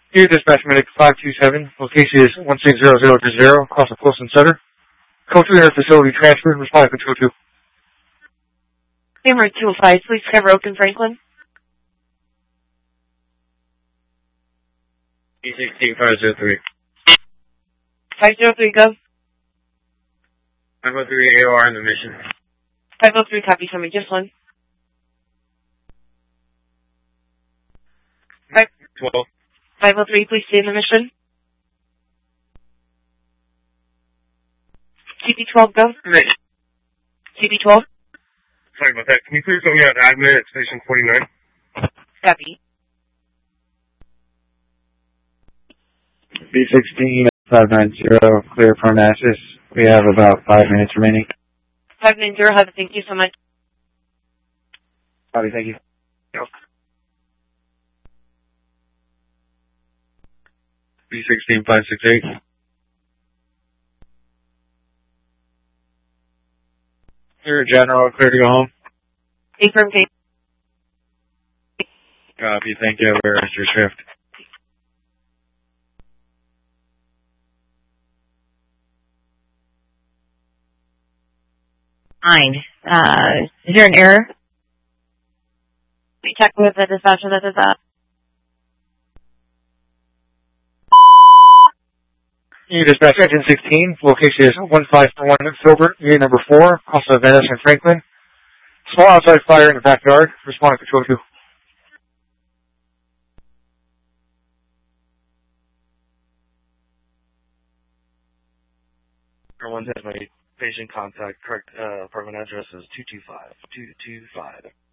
Here, dispatch medic 527. Location is 160030, across the Wilson Center. Code 2 inter facility transfer. Respond to control 2. Camera 205, please cover Oak and Franklin. B16503. 503, go. 503 AOR in the mission. 503, copy, tell me just one. 12. 503, please stay in the mission. CP12, go. CP12. Sorry about that. Can you please let me out admin at station 49? Copy. B16 590, clear for Manassas. We have about 5 minutes remaining. 590, have it. Thank you so much. Copy, thank you. B16 568. Clear general, clear to go home. Affirm, Kate. Copy, thank you. Where is your shift? Fine. Is there an error? We check with the dispatcher that does that. Here, dispatch engine 16. Location is 1541 Filbert, unit number 4, across the Venice and Franklin. Small outside fire in the backyard. Respond to control 2. Everyone has my patient contact. Correct apartment address is 225.